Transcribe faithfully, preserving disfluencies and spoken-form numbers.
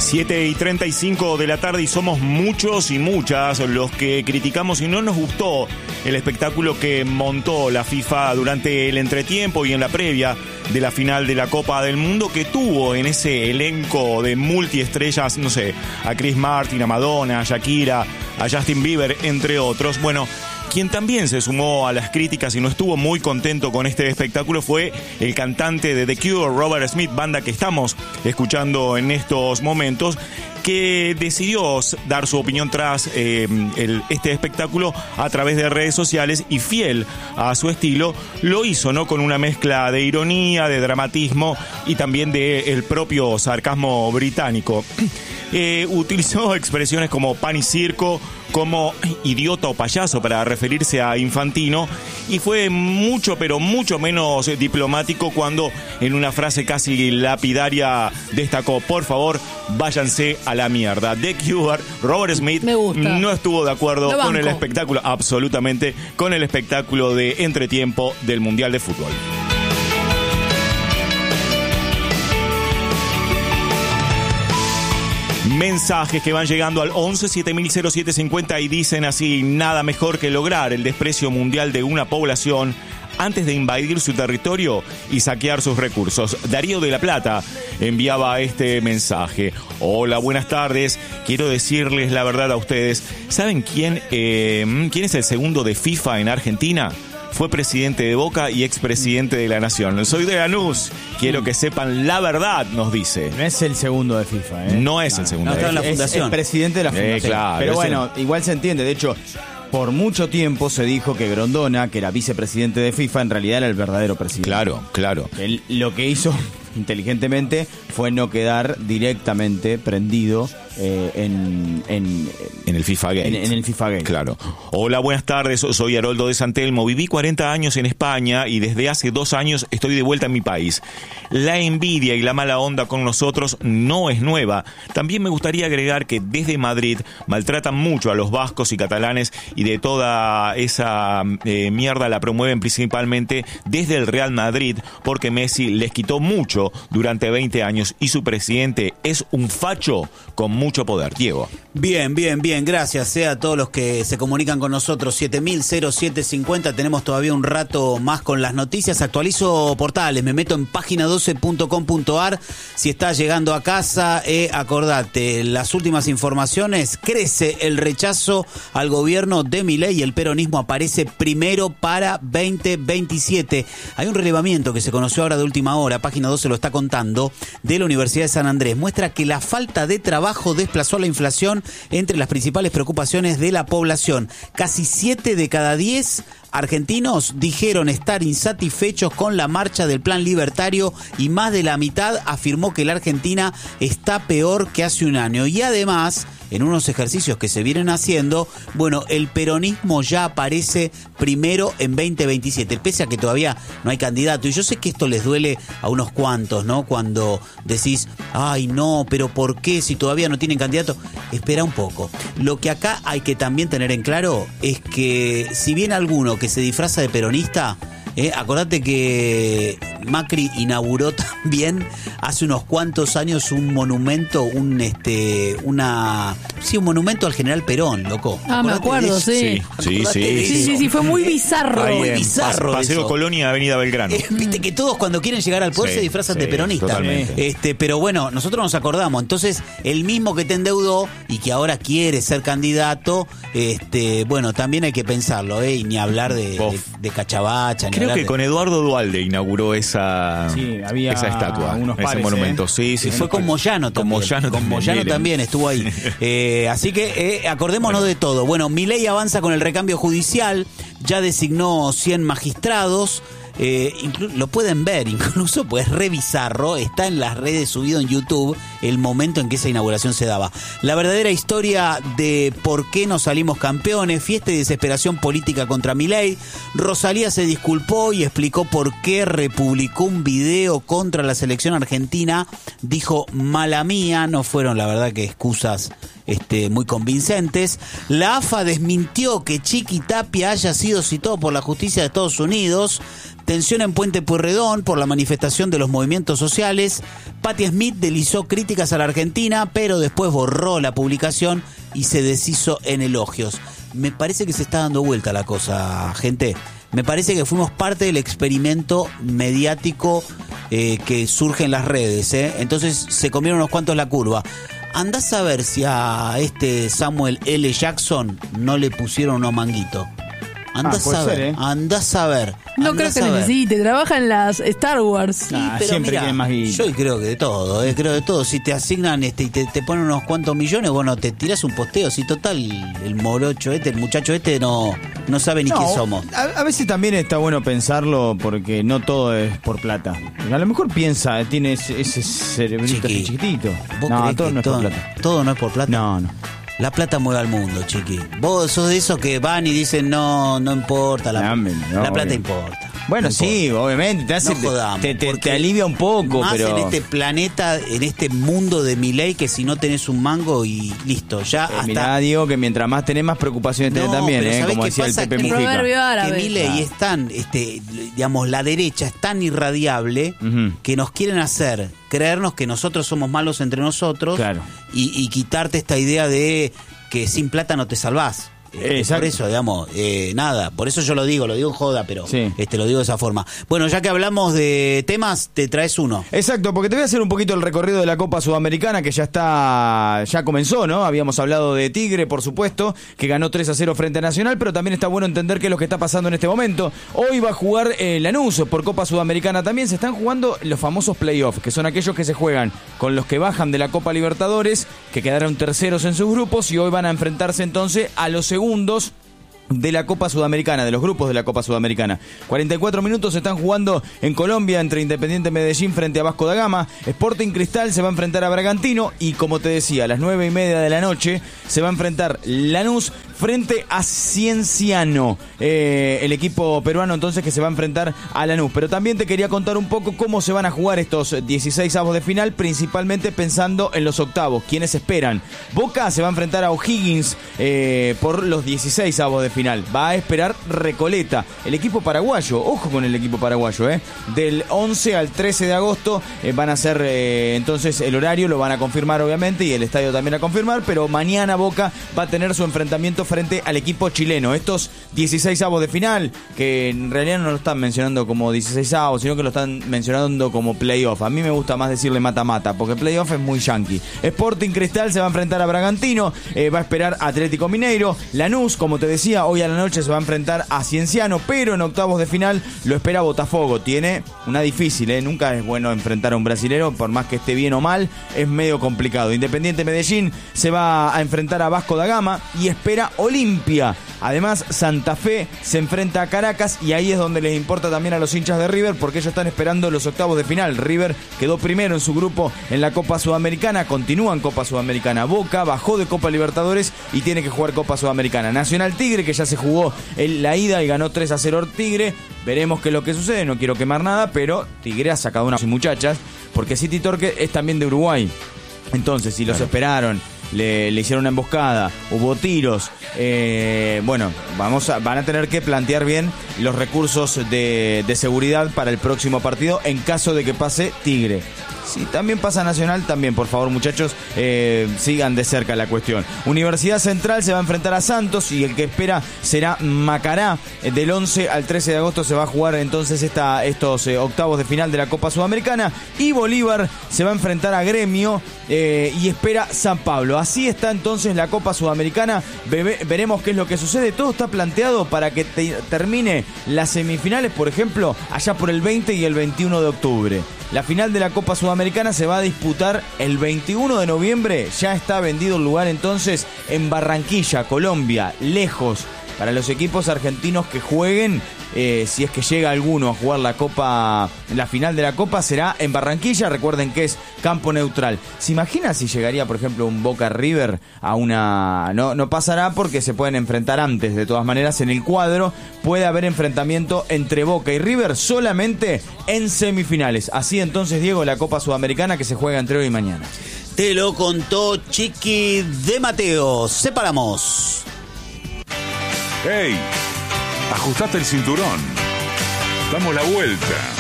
siete y treinta y cinco de la tarde y somos muchos y muchas los que criticamos y no nos gustó el espectáculo que montó la FIFA durante el entretiempo y en la previa de la final de la Copa del Mundo, que tuvo en ese elenco de multiestrellas, no sé, a Chris Martin, a Madonna, a Shakira, a Justin Bieber, entre otros. Bueno, quien también se sumó a las críticas y no estuvo muy contento con este espectáculo fue el cantante de The Cure, Robert Smith, banda que estamos escuchando en estos momentos, que decidió dar su opinión tras eh, el, este espectáculo a través de redes sociales y fiel a su estilo, lo hizo, ¿no?, con una mezcla de ironía, de dramatismo y también de el propio sarcasmo británico. Eh, utilizó expresiones como pan y circo, como idiota o payaso para referirse a Infantino, y fue mucho pero mucho menos diplomático cuando en una frase casi lapidaria destacó: por favor, váyanse a la mierda. The Cure, Robert Smith, no estuvo de acuerdo con el espectáculo, absolutamente, con el espectáculo de entretiempo del Mundial de Fútbol. Mensajes que van llegando al once siete mil cero siete cincuenta y dicen así: nada mejor que lograr el desprecio mundial de una población antes de invadir su territorio y saquear sus recursos. Darío de la Plata enviaba este mensaje. Hola, buenas tardes. Quiero decirles la verdad a ustedes. ¿Saben quién, eh, quién es el segundo de FIFA en Argentina? Fue presidente de Boca y expresidente de la Nación. Soy de Lanús. Quiero que sepan la verdad, nos dice. No es el segundo de FIFA, ¿eh? No es no, el segundo. No, de está en la fundación. Es el presidente de la fundación. Eh, claro, Pero bueno, el... igual se entiende. De hecho, por mucho tiempo se dijo que Grondona, que era vicepresidente de FIFA, en realidad era el verdadero presidente. Claro, claro. Él, lo que hizo inteligentemente fue no quedar directamente prendido eh, en, en, en el FIFA Gate. En, en el FIFA Gate. Claro. Hola, buenas tardes. Soy Haroldo de San Telmo. Viví cuarenta años en España y desde hace dos años estoy de vuelta en mi país. La envidia y la mala onda con nosotros no es nueva. También me gustaría agregar que desde Madrid maltratan mucho a los vascos y catalanes, y de toda esa eh, mierda la promueven principalmente desde el Real Madrid, porque Messi les quitó mucho durante veinte años y su presidente es un facho con mucho poder. Diego. Bien, bien, bien. Gracias eh, a todos los que se comunican con nosotros. siete mil cero siete cincuenta. Tenemos todavía un rato más con las noticias. Actualizo portales. Me meto en página doce punto com punto a r. Si estás llegando a casa, eh, acordate. Las últimas informaciones. Crece el rechazo al gobierno de Milei y el peronismo aparece primero para veinte veintisiete. Hay un relevamiento que se conoció ahora de última hora. Página doce lo está contando, de la Universidad de San Andrés. Muestra que la falta de trabajo desplazó la inflación entre las principales preocupaciones de la población. Casi siete de cada diez argentinos dijeron estar insatisfechos con la marcha del plan libertario y más de la mitad afirmó que la Argentina está peor que hace un año. Y además, en unos ejercicios que se vienen haciendo, bueno, el peronismo ya aparece primero en veinte veintisiete, pese a que todavía no hay candidato. Y yo sé que esto les duele a unos cuantos, ¿no? Cuando decís, ay, no, pero ¿por qué si todavía no tienen candidato? Espera un poco. Lo que acá hay que también tener en claro es que si bien alguno que se disfraza de peronista, Eh, acordate que Macri inauguró también hace unos cuantos años un monumento, un este, una, sí, un monumento al general Perón, loco. Ah, me acuerdo, sí. Sí, sí, sí, sí, sí, sí, fue muy bizarro. Ahí muy en bizarro. Paseo eso. Colonia, Avenida Belgrano. Eh, Viste que todos cuando quieren llegar al poder Sí, se disfrazan sí, de peronistas. totalmente. Este, pero bueno, nosotros nos acordamos. Entonces, el mismo que te endeudó y que ahora quiere ser candidato, este, bueno, también hay que pensarlo, ¿eh? Y ni hablar de, de, de Cachabacha. Ni Creo hablar que de... con Eduardo Duhalde inauguró esa, sí, había esa estatua, unos pares, ese monumento. ¿eh? Sí, sí, Y fue sí. con Moyano también. Con Moyano con también, Moyano miren. también estuvo ahí. Eh, así que eh, acordémonos bueno. de todo. Bueno, Milei avanza con el recambio judicial, ya designó cien magistrados. Eh, inclu- lo pueden ver incluso, pues re bizarro, está en las redes subido en YouTube el momento en que esa inauguración se daba. La verdadera historia de por qué no salimos campeones, fiesta y desesperación política contra Milei. Rosalía se disculpó y explicó por qué republicó un video contra la selección argentina. Dijo, mala mía, no fueron la verdad que excusas Este, muy convincentes. La A F A desmintió que Chiqui Tapia haya sido citado por la justicia de Estados Unidos. Tensión en Puente Pueyrredón por la manifestación de los movimientos sociales. Patti Smith deslizó críticas a la Argentina, pero después borró la publicación y se deshizo en elogios. Me parece que se está dando vuelta la cosa, gente. Me parece que fuimos parte del experimento mediático eh, que surge en las redes. ¿eh? Entonces se comieron unos cuantos la curva. Andás a ver si a este Samuel L. Jackson no le pusieron unos manguitos. Andás Ah, a ver, ser, ¿eh? andás a ver. No andás creo que a ver. necesite, trabaja en las Star Wars. Sí, Ah, pero siempre mira, quieren más guita. yo creo que de todo, eh, creo de todo. Si te asignan este y te, te ponen unos cuantos millones, bueno, te tirás un posteo. Si total, el morocho este, el muchacho este no, no sabe ni No, quién somos. A, a veces también está bueno pensarlo porque no todo es por plata. A lo mejor piensa, tiene ese, ese cerebrito Chiqui, así chiquitito. ¿Vos No, creés todo que no es todo, por plata. todo no es por plata? No, no. La plata mueve al mundo, chiqui. Vos sos de esos que van y dicen, no, no importa, la, No, no, la plata obvio. importa. Bueno, No sí, importa. obviamente, te, hace, No jodamos, te, te- porque te alivia un poco, más pero... en este planeta, en este mundo de Milei, que si no tenés un mango y listo, ya Eh, hasta... mirá, Diego, que mientras más tenés, más preocupaciones tenés No, también, pero ¿eh? ¿sabés Como qué decía el pasa? Pepe Que- Mujica. Proverbio árabe. que Milei Claro. es tan, este, digamos, la derecha es tan irradiable Ujú. que nos quieren hacer creernos que nosotros somos malos entre nosotros Claro. y, y quitarte esta idea de que sin plata no te salvás. Eh, Exacto. por eso, digamos, eh, nada, por eso yo lo digo, lo digo en joda, pero Sí. este lo digo de esa forma. Bueno, ya que hablamos de temas, te traes uno. Exacto, porque te voy a hacer un poquito el recorrido de la Copa Sudamericana que ya está, ya comenzó, ¿no? Habíamos hablado de Tigre, por supuesto, que ganó tres a cero frente a Nacional, pero también está bueno entender qué es lo que está pasando en este momento. Hoy va a jugar eh, Lanús por Copa Sudamericana también. Se están jugando los famosos playoffs, que son aquellos que se juegan con los que bajan de la Copa Libertadores, que quedaron terceros en sus grupos y hoy van a enfrentarse entonces a los segundos de la Copa Sudamericana, de los grupos de la Copa Sudamericana. cuarenta y cuatro minutos se están jugando en Colombia entre Independiente Medellín frente a Vasco da Gama. Sporting Cristal se va a enfrentar a Bragantino y, como te decía, a las nueve y media de la noche se va a enfrentar Lanús frente a Cienciano, eh, el equipo peruano entonces que se va a enfrentar a Lanús. Pero también te quería contar un poco cómo se van a jugar estos dieciséis avos de final, principalmente pensando en los octavos. ¿Quiénes esperan? Boca se va a enfrentar a O'Higgins eh, por los dieciséis avos de final. Va a esperar Recoleta, el equipo paraguayo. Ojo con el equipo paraguayo, ¿eh? Del once al trece de agosto eh, van a ser eh, entonces el horario, lo van a confirmar obviamente y el estadio también a confirmar, pero mañana Boca va a tener su enfrentamiento frente al equipo chileno. Estos dieciséis avos de final, que en realidad no lo están mencionando como dieciséis avos, sino que lo están mencionando como playoff. A mí me gusta más decirle mata-mata, porque playoff es muy yankee. Sporting Cristal se va a enfrentar a Bragantino, eh, va a esperar Atlético Mineiro. Lanús, como te decía, hoy a la noche se va a enfrentar a Cienciano, pero en octavos de final lo espera Botafogo. Tiene una difícil, ¿eh? Nunca es bueno enfrentar a un brasilero, por más que esté bien o mal, es medio complicado. Independiente Medellín se va a enfrentar a Vasco da Gama y espera Olimpia. Además, Santa Fe se enfrenta a Caracas y ahí es donde les importa también a los hinchas de River, porque ellos están esperando los octavos de final. River quedó primero en su grupo en la Copa Sudamericana, continúa en Copa Sudamericana. Boca bajó de Copa Libertadores y tiene que jugar Copa Sudamericana. Nacional Tigre, que ya se jugó en la ida y ganó tres a cero Tigre. Veremos qué es lo que sucede, no quiero quemar nada, pero Tigre ha sacado unas muchachas, porque City Torque es también de Uruguay. Entonces, si los esperaron, le, le hicieron una emboscada, hubo tiros, eh, bueno, vamos a, van a tener que plantear bien los recursos de, de seguridad para el próximo partido en caso de que pase Tigre. Si también pasa Nacional, también, por favor, muchachos, eh, sigan de cerca la cuestión. Universidad Central se va a enfrentar a Santos y el que espera será Macará. Del once al trece de agosto se va a jugar entonces esta, estos eh, octavos de final de la Copa Sudamericana. Y Bolívar se va a enfrentar a Gremio eh, y espera San Pablo. Así está entonces la Copa Sudamericana. Bebe, veremos qué es lo que sucede. Todo está planteado para que te, termine las semifinales, por ejemplo, allá por el veinte y el veintiuno de octubre. La final de la Copa Sudamericana se va a disputar el veintiuno de noviembre. Ya está vendido el lugar entonces en Barranquilla, Colombia, lejos. Para los equipos argentinos que jueguen, eh, si es que llega alguno a jugar la Copa, la final de la Copa será en Barranquilla. Recuerden que es campo neutral. ¿Se imagina si llegaría, por ejemplo, un Boca River a una... No, no pasará porque se pueden enfrentar antes. De todas maneras, en el cuadro puede haber enfrentamiento entre Boca y River solamente en semifinales. Así entonces, Diego, la Copa Sudamericana que se juega entre hoy y mañana. Te lo contó Chiqui de Mateo. Separamos. ¡Hey! Ajustaste el cinturón. Damos la vuelta.